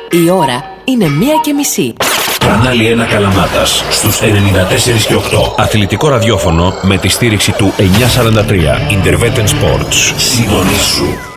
Η ώρα είναι 1:30. Κανάλι 1 Καλαμάτας στους 94 και 8. Αθλητικό ραδιόφωνο με τη στήριξη του 943 Interveten Sports. Συντονίσου.